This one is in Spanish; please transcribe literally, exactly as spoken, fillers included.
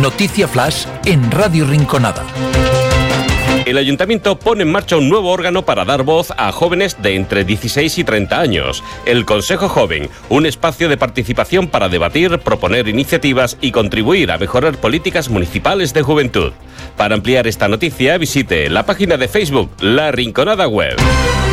Noticia Flash en Radio Rinconada. El Ayuntamiento pone en marcha un nuevo órgano para dar voz a jóvenes de entre dieciséis y treinta años. El Consejo Joven, un espacio de participación para debatir, proponer iniciativas y contribuir a mejorar políticas municipales de juventud. Para ampliar esta noticia, visite la página de Facebook La Rinconada Web.